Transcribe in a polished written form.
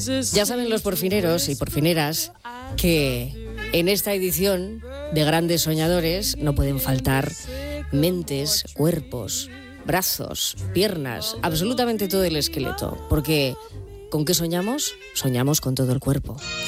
Ya saben los porfineros y porfineras que en esta edición de Grandes Soñadores no pueden faltar mentes, cuerpos, brazos, piernas, absolutamente todo el esqueleto, porque ¿con qué soñamos? Soñamos con todo el cuerpo.